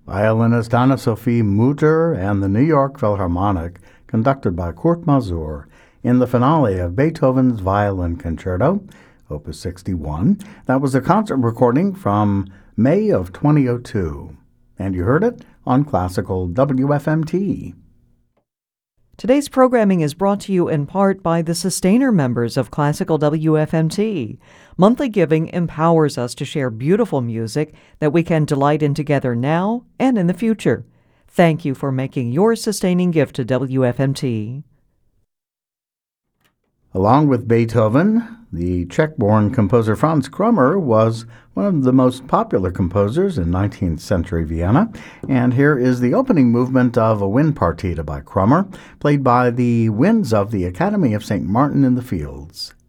Violinist Anna-Sophie Mutter and the New York Philharmonic, conducted by Kurt Masur, in the finale of Beethoven's Violin Concerto, Opus 61. That was a concert recording from May of 2002, and you heard it on Classical WFMT. Today's programming is brought to you in part by the sustainer members of Classical WFMT. Monthly giving empowers us to share beautiful music that we can delight in together now and in the future. Thank you for making your sustaining gift to WFMT. Along with Beethoven, the Czech-born composer Franz Krummer was one of the most popular composers in 19th century Vienna, and here is the opening movement of a wind partita by Krummer, played by the Winds of the Academy of St. Martin in the Fields.